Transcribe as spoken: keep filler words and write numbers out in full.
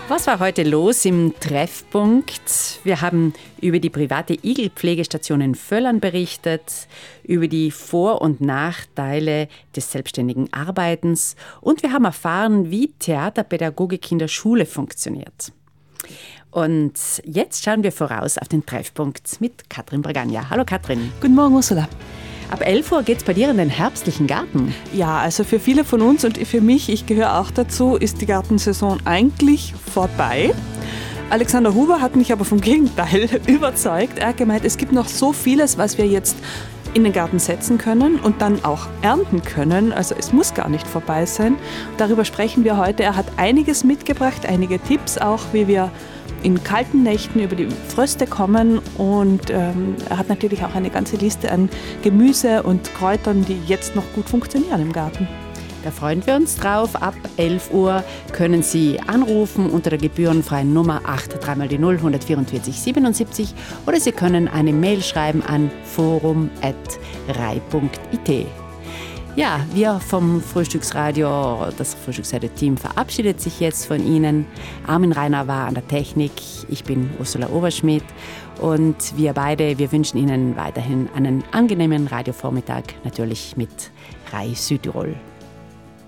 Was war heute los im Treffpunkt? Wir haben über die private Igelpflegestation in Völlern berichtet, über die Vor- und Nachteile des selbstständigen Arbeitens und wir haben erfahren, wie Theaterpädagogik in der Schule funktioniert. Und jetzt schauen wir voraus auf den Treffpunkt mit Katrin Bragagna. Hallo Katrin. Guten Morgen, Ursula. Ab elf Uhr geht's bei dir in den herbstlichen Garten. Ja, also für viele von uns und für mich, ich gehöre auch dazu, ist die Gartensaison eigentlich vorbei. Alexander Huber hat mich aber vom Gegenteil überzeugt. Er hat gemeint, es gibt noch so vieles, was wir jetzt in den Garten setzen können und dann auch ernten können. Also es muss gar nicht vorbei sein. Darüber sprechen wir heute. Er hat einiges mitgebracht, einige Tipps auch, wie wir in kalten Nächten über die Fröste kommen und ähm, er hat natürlich auch eine ganze Liste an Gemüse und Kräutern, die jetzt noch gut funktionieren im Garten. Da freuen wir uns drauf. Ab elf Uhr können Sie anrufen unter der gebührenfreien Nummer acht drei mal die null eins vier vier siebenundsiebzig oder Sie können eine Mail schreiben an forum at rei punkt it. Ja, wir vom Frühstücksradio, das Frühstücksradio-Team verabschiedet sich jetzt von Ihnen. Armin Rainer war an der Technik, ich bin Ursula Oberschmidt und wir beide, wir wünschen Ihnen weiterhin einen angenehmen Radiovormittag, natürlich mit Rei Südtirol.